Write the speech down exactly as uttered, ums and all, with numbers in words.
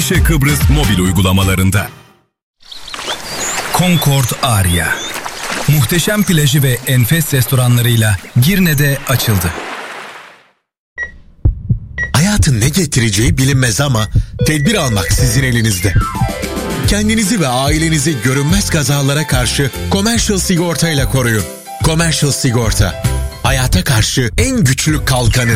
Gişe Kıbrıs mobil uygulamalarında. Concord Aria. Muhteşem plajı ve enfes restoranlarıyla Girne'de açıldı. Hayatın ne getireceği bilinmez ama tedbir almak sizin elinizde. Kendinizi ve ailenizi görünmez kazalara karşı Commercial Sigorta ile koruyun. Commercial Sigorta, hayata karşı en güçlü kalkanı.